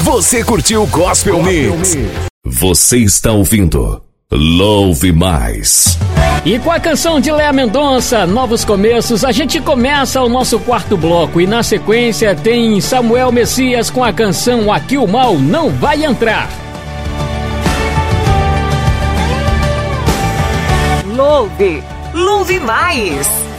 Você curtiu Gospel Mix. Você está ouvindo Louve Mais. E com a canção de Léa Mendonça, Novos Começos, a gente começa o nosso quarto bloco. E na sequência tem Samuel Messias com a canção Aqui o Mal Não Vai Entrar. Louve Mais.